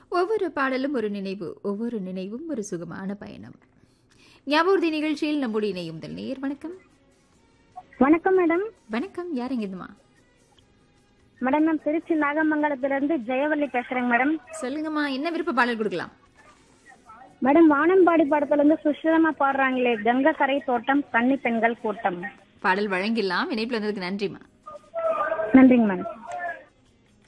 ஒவ்வொரு பாடலும் ஒரு நினைவு, ஒவ்வொரு நினைவும் ஒரு சுகமான பயணம். ஞாபகம் நிகழ்ச்சியில் நம்முடைய இணையும் முதல் நேயர். வணக்கம். வணக்கம் மேடம். வணக்கம். யார் எங்கேருந்துமா? மேடம் நான் திருச்சி நாகமங்கலத்திலிருந்து ஜெயவள்ளி பேசுறேங்க மேடம். சொல்லுங்கம்மா, என்ன விருப்ப பாடல் கொடுக்கலாம்? மேடம் வானம்பாடி படத்துல இருந்து சுஷிதமா பாடுறாங்களே, கங்கை கரை தோட்டம் கன்னி பெண்கள் கூட்டம். பாடல் வழங்கிடலாம். இணைப்பில் வந்ததுக்கு நன்றிம்மா. நன்றிங்க மேடம்.